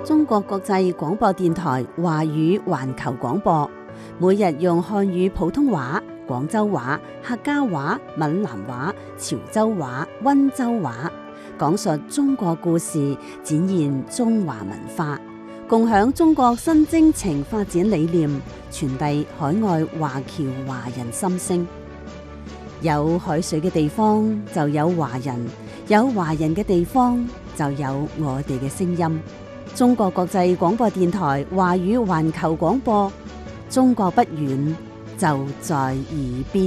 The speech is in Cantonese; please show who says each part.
Speaker 1: 中國國際廣播電台華語環球廣播，每日用漢語普通話、廣州話、客家話、閩南話、潮州話、溫州話，講述中國故事，展現中華文化，共享中國新征程發展理念，傳遞海外華僑華人心聲。有海水嘅地方就有華人，有華人嘅地方就有我哋嘅聲音。中國國際廣播電台華語環球廣播，中國不遠，就在耳邊。